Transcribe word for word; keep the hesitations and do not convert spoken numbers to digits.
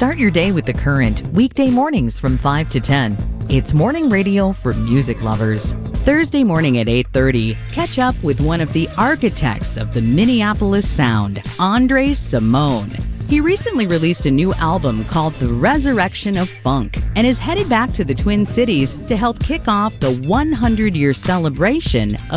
Start your day with The Current, weekday mornings from five to ten. It's morning radio for music lovers. Thursday morning at eight thirty, catch up with one of the architects of the Minneapolis sound, Andre Simone. He recently released a new album called The Resurrection of Funk and is headed back to the Twin Cities to help kick off the one hundred year celebration of